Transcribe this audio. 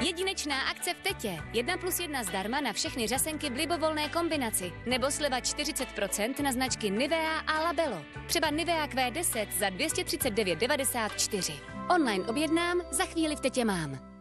Jedinečná akce v Tetě. 1+1 zdarma na všechny řasenky v libovolné kombinaci. Nebo sleva 40% na značky Nivea a Labello. Třeba Nivea Q10 za 239,94. Online objednám, za chvíli v Tetě mám.